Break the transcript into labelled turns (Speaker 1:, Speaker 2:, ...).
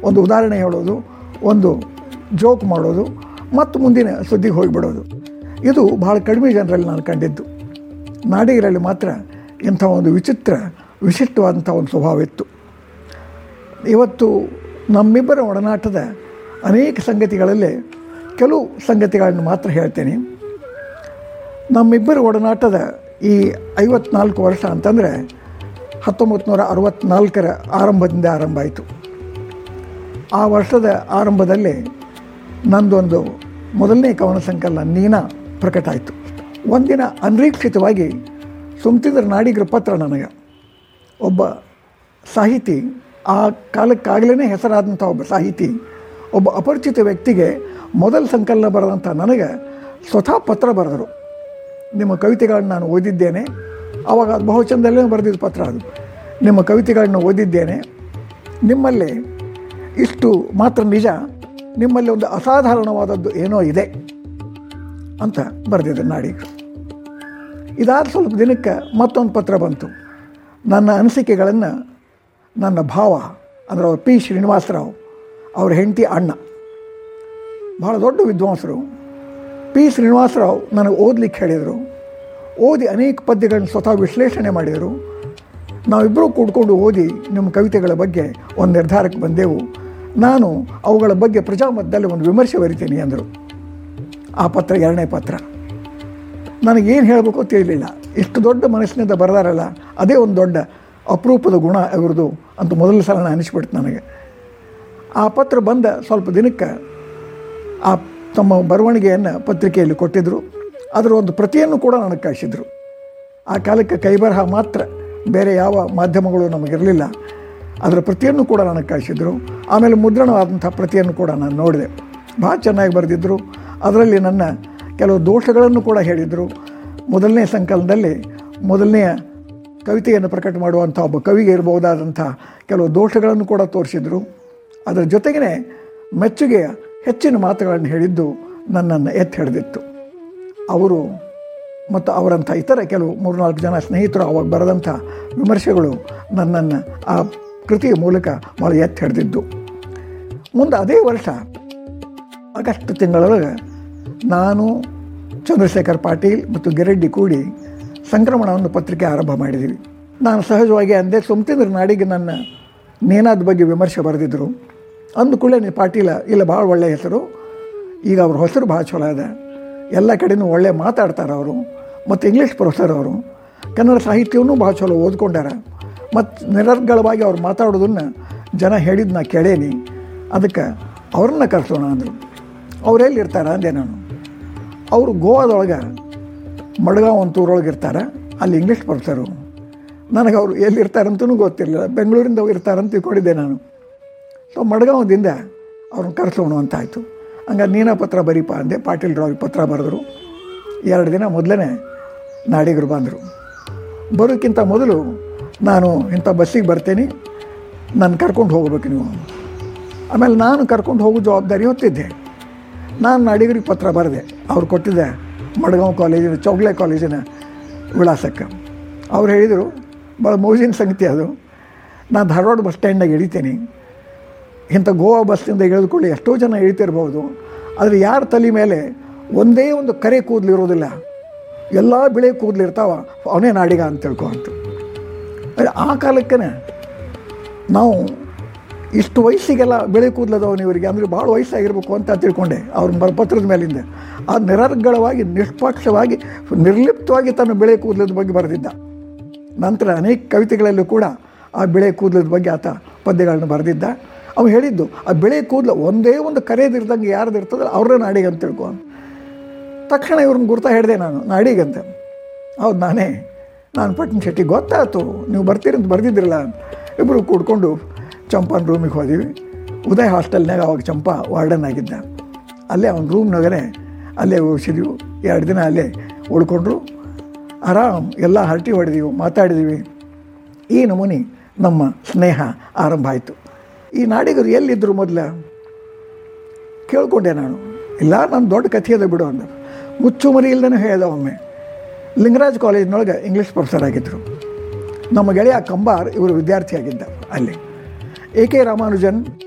Speaker 1: ಒಂದು ಉದಾಹರಣೆ ಹೇಳೋದು, ಒಂದು ಜೋಕ್ ಮಾಡೋದು ಮತ್ತು ಮುಂದಿನ ಸುದ್ದಿಗೆ ಹೋಗಿಬಿಡೋದು. ಇದು ಭಾಳ ಕಡಿಮೆ ಜನರಲ್ಲಿ ನಾನು ಕಂಡಿದ್ದು. ನಾಡಿಗರಲ್ಲಿ ಮಾತ್ರ ಇಂಥ ಒಂದು ವಿಶಿಷ್ಟವಾದಂಥ ಒಂದು ಸ್ವಭಾವ ಇತ್ತು. ಇವತ್ತು ನಮ್ಮಿಬ್ಬರ ಒಡನಾಟದ ಅನೇಕ ಸಂಗತಿಗಳಲ್ಲಿ ಕೆಲವು ಸಂಗತಿಗಳನ್ನು ಮಾತ್ರ ಹೇಳ್ತೇನೆ. ನಮ್ಮಿಬ್ಬರ ಒಡನಾಟದ ಈ 54 ವರ್ಷ ಅಂತಂದರೆ 1964 ಆರಂಭದಿಂದ ಆರಂಭ ಆಯಿತು. ಆ ವರ್ಷದ ಆರಂಭದಲ್ಲಿ ನಂದೊಂದು ಮೊದಲನೇ ಕವನ ಸಂಕಲನ ನೀನಾ ಪ್ರಕಟ ಆಯಿತು. ಒಂದಿನ ಅನಿರೀಕ್ಷಿತವಾಗಿ ಸುಮ್ತಿದ್ರ ನಾಡಿಗರ ಪತ್ರ ನನಗೆ ಒಬ್ಬ ಸಾಹಿತಿ, ಆ ಕಾಲಕ್ಕಾಗಲೇ ಹೆಸರಾದಂಥ ಒಬ್ಬ ಸಾಹಿತಿ, ಒಬ್ಬ ಅಪರಿಚಿತ ವ್ಯಕ್ತಿಗೆ ಮೊದಲ ಸಂಕಲನ ಬರೆದಂಥ ನನಗೆ ಸ್ವತಃ ಪತ್ರ ಬರೆದರು. ನಿಮ್ಮ ಕವಿತೆಗಳನ್ನು ನಾನು ಓದಿದ್ದೇನೆ. ಆವಾಗ ಅದು ಬಹುಚಂದಲ್ಲೇ ಬರೆದಿದ್ದ ಪತ್ರ ಅದು. ನಿಮ್ಮ ಕವಿತೆಗಳನ್ನು ಓದಿದ್ದೇನೆ, ನಿಮ್ಮಲ್ಲಿ ಇಷ್ಟು ಮಾತ್ರ ನಿಜ, ನಿಮ್ಮಲ್ಲಿ ಒಂದು ಅಸಾಧಾರಣವಾದದ್ದು ಏನೋ ಇದೆ ಅಂತ ಬರೆದಿದ್ದರು ನಾಡಿಗರು. ಇದಾದ ಸ್ವಲ್ಪ ದಿನಕ್ಕೆ ಮತ್ತೊಂದು ಪತ್ರ ಬಂತು. ನನ್ನ ಅನಿಸಿಕೆಗಳನ್ನು ನನ್ನ ಭಾವ ಅಂದರೆ ಅವರು ಪಿ ಶ್ರೀನಿವಾಸರಾವ್, ಅವ್ರ ಹೆಂಡತಿ ಅಣ್ಣ, ಭಾಳ ದೊಡ್ಡ ವಿದ್ವಾಂಸರು. ಪಿ ಶ್ರೀನಿವಾಸರಾವ್ ನನಗೆ ಓದಲಿಕ್ಕೆ ಹೇಳಿದರು. ಓದಿ ಅನೇಕ ಪದ್ಯಗಳನ್ನು ಸ್ವತಃ ವಿಶ್ಲೇಷಣೆ ಮಾಡಿದರು. ನಾವಿಬ್ಬರೂ ಕೂಡ್ಕೊಂಡು ಓದಿ ನಿಮ್ಮ ಕವಿತೆಗಳ ಬಗ್ಗೆ ಒಂದು ನಿರ್ಧಾರಕ್ಕೆ ಬಂದೆವು. ನಾನು ಅವುಗಳ ಬಗ್ಗೆ ಪ್ರಜಾಮತದಲ್ಲಿ ಒಂದು ವಿಮರ್ಶೆ ಬರಿತೀನಿ ಅಂದರು. ಆ ಪತ್ರ ಎರಡನೇ ಪತ್ರ. ನನಗೇನು ಹೇಳಬೇಕು ತಿಳಿಲಿಲ್ಲ. ಇಷ್ಟು ದೊಡ್ಡ ಮನಸ್ಸಿನಿಂದ ಬರೆದಾರಲ್ಲ, ಅದೇ ಒಂದು ದೊಡ್ಡ ಅಪರೂಪದ ಗುಣ ಇವ್ರದ್ದು ಅಂತ ಮೊದಲ ಸಲ ಅನಿಸ್ಬಿಡ್ತು ನನಗೆ. ಆ ಪತ್ರ ಬಂದ ಸ್ವಲ್ಪ ದಿನಕ್ಕೆ ಆ ತಮ್ಮ ಬರವಣಿಗೆಯನ್ನು ಪತ್ರಿಕೆಯಲ್ಲಿ ಕೊಟ್ಟಿದ್ದರು. ಅದರ ಒಂದು ಪ್ರತಿಯನ್ನು ಕೂಡ ನನಗೆ ಕಳಿಸಿದರು. ಆ ಕಾಲಕ್ಕೆ ಕೈಬರಹ ಮಾತ್ರ, ಬೇರೆ ಯಾವ ಮಾಧ್ಯಮಗಳು ನಮಗಿರಲಿಲ್ಲ. ಅದರ ಪ್ರತಿಯನ್ನು ಕೂಡ ನನಗೆ ಕಳಿಸಿದರು. ಆಮೇಲೆ ಮುದ್ರಣವಾದಂಥ ಪ್ರತಿಯನ್ನು ಕೂಡ ನಾನು ನೋಡಿದೆ. ಭಾಳ ಚೆನ್ನಾಗಿ ಬರೆದಿದ್ದರು. ಅದರಲ್ಲಿ ನನ್ನ ಕೆಲವು ದೋಷಗಳನ್ನು ಕೂಡ ಹೇಳಿದರು. ಮೊದಲನೇ ಸಂಕಲನದಲ್ಲಿ ಮೊದಲನೆಯ ಕವಿತೆಯನ್ನು ಪ್ರಕಟ ಮಾಡುವಂಥ ಒಬ್ಬ ಕವಿಗೆ ಇರಬಹುದಾದಂಥ ಕೆಲವು ದೋಷಗಳನ್ನು ಕೂಡ ತೋರಿಸಿದರು. ಅದರ ಜೊತೆಗೇ ಮೆಚ್ಚುಗೆಯ ಹೆಚ್ಚಿನ ಮಾತುಗಳನ್ನು ಹೇಳಿದ್ದು ನನ್ನನ್ನು ಎತ್ತಿ ಹಿಡಿದಿತ್ತು. ಅವರು ಮತ್ತು ಅವರಂಥ ಇತರ ಕೆಲವು 3-4 ಜನ ಸ್ನೇಹಿತರು ಅವಾಗ ಬರೆದಂಥ ವಿಮರ್ಶೆಗಳು ನನ್ನನ್ನು ಆ ಕೃತಿಯ ಮೂಲಕ ಭಾಳ ಎತ್ತಿ ಹಿಡಿದಿದ್ದು. ಮುಂದೆ ಅದೇ ವರ್ಷ ಆಗಸ್ಟ್ ತಿಂಗಳೊಳಗೆ ನಾನು, ಚಂದ್ರಶೇಖರ್ ಪಾಟೀಲ್ ಮತ್ತು ಗಿರೆಡ್ಡಿ ಕೂಡಿ ಸಂಕ್ರಮಣವನ್ನು ಪತ್ರಿಕೆ ಆರಂಭ ಮಾಡಿದ್ದೀವಿ. ನಾನು ಸಹಜವಾಗಿ ಅಂದೆ, ಸುಮ್ತಿದ್ರ ನಾಡಿಗೆ ನನ್ನ ನೇನಾದ ಬಗ್ಗೆ ವಿಮರ್ಶೆ ಬರೆದಿದ್ದರು. ಅಂದುಕೊಳ್ಳೆ ಪಾಟೀಲ ಇಲ್ಲ, ಭಾಳ ಒಳ್ಳೆಯ ಹೆಸರು, ಈಗ ಅವ್ರ ಹೆಸರು ಭಾಳ ಚಲೋ ಇದೆ, ಎಲ್ಲ ಕಡೆಯೂ ಒಳ್ಳೆ ಮಾತಾಡ್ತಾರೆ ಅವರು, ಮತ್ತು ಇಂಗ್ಲೀಷ್ ಪ್ರೊಫೆಸರ್ ಅವರು, ಕನ್ನಡ ಸಾಹಿತ್ಯವನ್ನೂ ಭಾಳ ಚಲೋ ಓದ್ಕೊಂಡಾರ, ಮತ್ತು ನಿರರ್ಗಳವಾಗಿ ಅವ್ರು ಮಾತಾಡೋದನ್ನು ಜನ ಹೇಳಿದ್ದು ನಾ ಕೇಳೇನಿ, ಅದಕ್ಕೆ ಅವ್ರನ್ನ ಕರೆಸೋಣ ಅಂದರು. ಅವರೆಲ್ಲಿರ್ತಾರೆ ಅಂದೆ ನಾನು. ಅವರು ಗೋವಾದೊಳಗೆ ಮಡ್ಗಾಂವ್ ಅಂತ ಊರೊಳಗೆ ಇರ್ತಾರೆ, ಅಲ್ಲಿ ಇಂಗ್ಲೀಷ್ ಪ್ರೊಫೆಸರು. ನನಗೆ ಅವರು ಎಲ್ಲಿರ್ತಾರಂತೂ ಗೊತ್ತಿರಲಿಲ್ಲ, ಬೆಂಗಳೂರಿಂದ ಇರ್ತಾರಂತ ತಿಳ್ಕೊಂಡಿದ್ದೆ ನಾನು. ಸೊ ಮಡ್ಗಾಂವದಿಂದ ಅವ್ರನ್ನ ಕರೆಸೋಣ ಅಂತ ಆಯಿತು. ಹಂಗೆ ನೀನಾ ಪತ್ರ ಬರೀಪ ಅಂದೆ. ಪಾಟೀಲ್ರವ್ರಿಗೆ ಪತ್ರ ಬರೆದರು. 2 ದಿನ ಮೊದಲೇ ನಾಡಿಗರು ಬಂದರು. ಬರೋಕ್ಕಿಂತ ಮೊದಲು ನಾನು ಇಂಥ ಬಸ್ಸಿಗೆ ಬರ್ತೇನೆ, ನಾನು ಕರ್ಕೊಂಡು ಹೋಗ್ಬೇಕು ನೀವು. ಆಮೇಲೆ ನಾನು ಕರ್ಕೊಂಡು ಹೋಗೋ ಜವಾಬ್ದಾರಿ ಹೊತ್ತಿದ್ದೆ. ನಾನು ನಾಡಿಗರಿಗೆ ಪತ್ರ ಬರೆದೆ. ಅವ್ರು ಕೊಟ್ಟಿದ್ದೆ ಮಡ್ಗಾಂವ್ ಕಾಲೇಜಿನ, ಚೌಗ್ಲೆ ಕಾಲೇಜಿನ ವಿಳಾಸಕ್ಕೆ. ಅವ್ರು ಹೇಳಿದರು, ಭಾಳ ಮೋಜಿನ ಸಂಗತಿ ಅದು, ನಾನು ಧಾರವಾಡ ಬಸ್ ಸ್ಟ್ಯಾಂಡ್ನಾಗ ಇಳಿತೀನಿ. ಇಂಥ ಗೋವಾ ಬಸ್ಸಿಂದ ಇಳಿದುಕೊಳ್ಳಿ ಎಷ್ಟೋ ಜನ ಇಳಿತಿರ್ಬೋದು, ಆದರೆ ಯಾರ ತಲೆ ಮೇಲೆ ಒಂದೇ ಒಂದು ಕರೆ ಕೂದಲು ಇರೋದಿಲ್ಲ, ಎಲ್ಲ ಬಿಳೆ ಕೂದಲು ಇರ್ತಾವ, ಅವನೇ ನಾಡಿಗ ಅಂತ ತಿಳ್ಕೊ ಅಂತ. ಆ ಕಾಲಕ್ಕೆ ನಾವು ಇಷ್ಟು ವಯಸ್ಸಿಗೆಲ್ಲ ಬೆಳೆ ಕೂದಲದವನು ಇವರಿಗೆ, ಅಂದರೆ ಭಾಳ ವಯಸ್ಸಾಗಿರ್ಬೇಕು ಅಂತ ತಿಳ್ಕೊಂಡೆ ಅವ್ರ ಪತ್ರದ ಮೇಲಿಂದ. ಆ ನಿರರ್ಗಳವಾಗಿ, ನಿಷ್ಪಕ್ಷವಾಗಿ, ನಿರ್ಲಿಪ್ತವಾಗಿ ತನ್ನ ಬೆಳೆ ಕೂದಲದ ಬಗ್ಗೆ ಬರೆದಿದ್ದ. ನಂತರ ಅನೇಕ ಕವಿತೆಗಳಲ್ಲೂ ಕೂಡ ಆ ಬೆಳೆ ಕೂದಲದ ಬಗ್ಗೆ ಆತ ಪದ್ಯಗಳನ್ನು ಬರೆದಿದ್ದ. ಅವ್ನು ಹೇಳಿದ್ದು, ಆ ಬೆಳೆ ಕೂದಲು ಒಂದೇ ಒಂದು ಕರೆಯದಿರ್ದಂಗೆ ಯಾರ್ದು ಇರ್ತದೆ ಅವ್ರನ್ನ ನಾಡಿಗೆ ಅಂತ ತಿಳ್ಕೊ. ತಕ್ಷಣ ಇವ್ರನ್ನ ಗುರ್ತಾ ಹೇಳಿದೆ ನಾನು, ನಾಡಿಗಂತ. ಹೌದು ನಾನೇ, ನಾನು ಪಟ್ನ ಶೆಟ್ಟಿ, ಗೊತ್ತಾಯ್ತು ನೀವು ಬರ್ತೀರಂತ ಬರೆದಿದ್ದಿರಲ್ಲ. ಇಬ್ಬರು ಕೂಡ್ಕೊಂಡು ಚಂಪನ ರೂಮಿಗೆ ಹೋದೀವಿ. ಉದಯ್ ಹಾಸ್ಟೆಲ್ನಾಗ ಅವಾಗ ಚಂಪ ವಾರ್ಡನ್ ಆಗಿದ್ದ. ಅಲ್ಲೇ ಅವ್ನ ರೂಮ್ನಾಗೇ ಅಲ್ಲೇ ಉಳಿಸಿದ್ವಿ. 2 ದಿನ ಅಲ್ಲೇ ಉಳ್ಕೊಂಡ್ರು. ಆರಾಮ್ ಎಲ್ಲ ಹರಟಿ ಹೊಡೆದೀವಿ, ಮಾತಾಡಿದೀವಿ. ಈ ನಮೂನಿ ನಮ್ಮ ಸ್ನೇಹ ಆರಂಭ ಆಯಿತು. ಈ ನಾಡಿಗರು ಎಲ್ಲಿದ್ದರು ಮೊದಲು ಕೇಳ್ಕೊಂಡೆ ನಾನು. ಇಲ್ಲ, ನನ್ನ ದೊಡ್ಡ ಕಥೆ ಅದ ಬಿಡು ಅಂದರು. ಮುಚ್ಚುಮರಿ ಇಲ್ದೇ ಹೇಳ್ದೆ. ಒಮ್ಮೆ ಲಿಂಗರಾಜ್ ಕಾಲೇಜಿನೊಳಗೆ ಇಂಗ್ಲೀಷ್ ಪ್ರೊಫೆಸರ್ ಆಗಿದ್ದರು. ನಮ್ಮ ಗೆಳೆಯ ಕಂಬಾರ್ ಇವರು ವಿದ್ಯಾರ್ಥಿ ಆಗಿದ್ದ ಅಲ್ಲಿ. A K Ramanujan